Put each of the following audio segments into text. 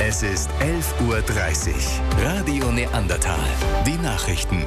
Es ist 11:30 Uhr. Radio Neandertal. Die Nachrichten.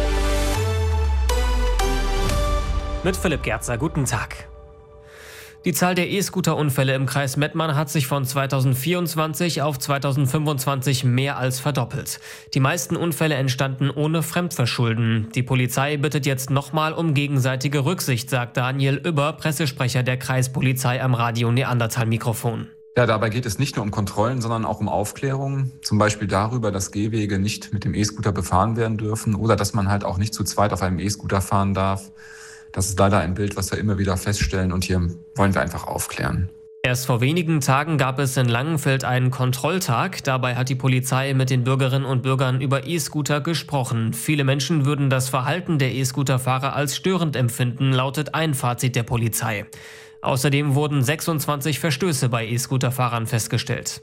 Mit Philipp Gerzer, guten Tag. Die Zahl der E-Scooter-Unfälle im Kreis Mettmann hat sich von 2024 auf 2025 mehr als verdoppelt. Die meisten Unfälle entstanden ohne Fremdverschulden. Die Polizei bittet jetzt nochmal um gegenseitige Rücksicht, sagt Daniel Ueber, Pressesprecher der Kreispolizei am Radio Neandertal-Mikrofon. Ja, dabei geht es nicht nur um Kontrollen, sondern auch um Aufklärung. Zum Beispiel darüber, dass Gehwege nicht mit dem E-Scooter befahren werden dürfen oder dass man halt auch nicht zu zweit auf einem E-Scooter fahren darf. Das ist leider ein Bild, was wir immer wieder feststellen, und hier wollen wir einfach aufklären. Erst vor wenigen Tagen gab es in Langenfeld einen Kontrolltag. Dabei hat die Polizei mit den Bürgerinnen und Bürgern über E-Scooter gesprochen. Viele Menschen würden das Verhalten der E-Scooter-Fahrer als störend empfinden, lautet ein Fazit der Polizei. Außerdem wurden 26 Verstöße bei E-Scooter-Fahrern festgestellt.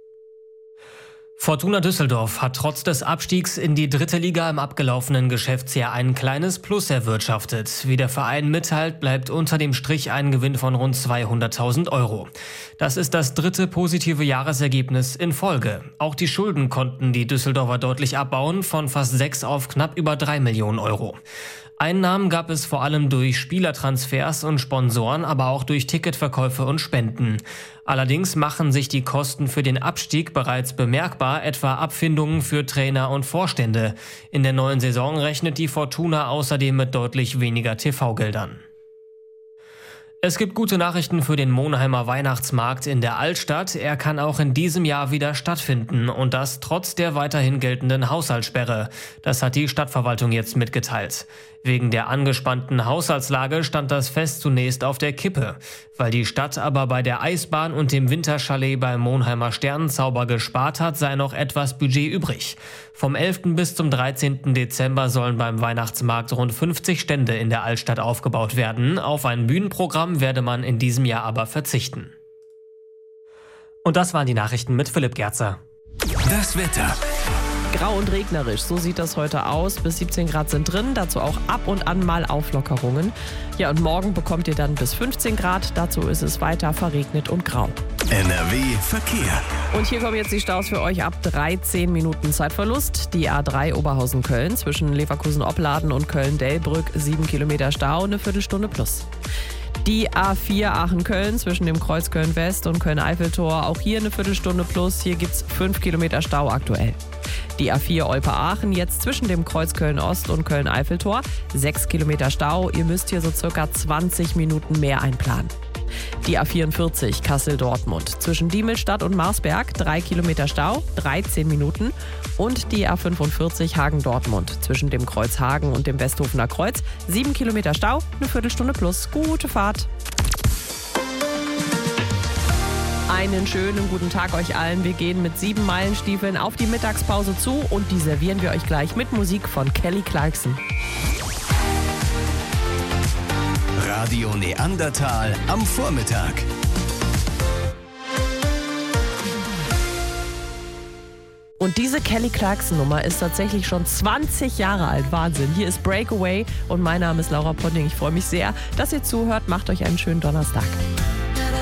Fortuna Düsseldorf hat trotz des Abstiegs in die 3. Liga im abgelaufenen Geschäftsjahr ein kleines Plus erwirtschaftet. Wie der Verein mitteilt, bleibt unter dem Strich ein Gewinn von rund 200.000 €. Das ist das 3. positive Jahresergebnis in Folge. Auch die Schulden konnten die Düsseldorfer deutlich abbauen, von fast 6 auf knapp über 3 Millionen €. Einnahmen gab es vor allem durch Spielertransfers und Sponsoren, aber auch durch Ticketverkäufe und Spenden. Allerdings machen sich die Kosten für den Abstieg bereits bemerkbar, etwa Abfindungen für Trainer und Vorstände. In der neuen Saison rechnet die Fortuna außerdem mit deutlich weniger TV-Geldern. Es gibt gute Nachrichten für den Monheimer Weihnachtsmarkt in der Altstadt. Er kann auch in diesem Jahr wieder stattfinden, und das trotz der weiterhin geltenden Haushaltssperre. Das hat die Stadtverwaltung jetzt mitgeteilt. Wegen der angespannten Haushaltslage stand das Fest zunächst auf der Kippe. Weil die Stadt aber bei der Eisbahn und dem Winterchalet beim Monheimer Sternenzauber gespart hat, sei noch etwas Budget übrig. Vom 11. bis zum 13. Dezember sollen beim Weihnachtsmarkt rund 50 Stände in der Altstadt aufgebaut werden. Auf ein Bühnenprogramm werde man in diesem Jahr aber verzichten. Und das waren die Nachrichten mit Philipp Gerzer. Das Wetter. Grau und regnerisch, so sieht das heute aus. Bis 17 Grad sind drin, dazu auch ab und an mal Auflockerungen. Ja, und morgen bekommt ihr dann bis 15 Grad. Dazu ist es weiter verregnet und grau. NRW Verkehr. Und hier kommen jetzt die Staus für euch ab 13 Minuten Zeitverlust. Die A3 Oberhausen-Köln zwischen Leverkusen-Opladen und Köln-Delbrück 7 Kilometer Stau, eine Viertelstunde plus. Die A4 Aachen-Köln zwischen dem Kreuz Köln-West und Köln-Eiffeltor, auch hier eine Viertelstunde plus. Hier gibt's 5 Kilometer Stau aktuell. Die A4 Olpe-Aachen jetzt zwischen dem Kreuz Köln-Ost und Köln-Eiffeltor, 6 Kilometer Stau. Ihr müsst hier so circa 20 Minuten mehr einplanen. Die A44 Kassel-Dortmund zwischen Diemelstadt und Marsberg, 3 Kilometer Stau, 13 Minuten. Und die A45 Hagen-Dortmund zwischen dem Kreuz Hagen und dem Westhofener Kreuz, 7 Kilometer Stau, eine Viertelstunde plus. Gute Fahrt. Einen schönen guten Tag euch allen. Wir gehen mit 7 Meilenstiefeln auf die Mittagspause zu, und die servieren wir euch gleich mit Musik von Kelly Clarkson. Radio Neandertal am Vormittag. Und diese Kelly Clarkson-Nummer ist tatsächlich schon 20 Jahre alt. Wahnsinn. Hier ist Breakaway und mein Name ist Laura Ponting. Ich freue mich sehr, dass ihr zuhört. Macht euch einen schönen Donnerstag.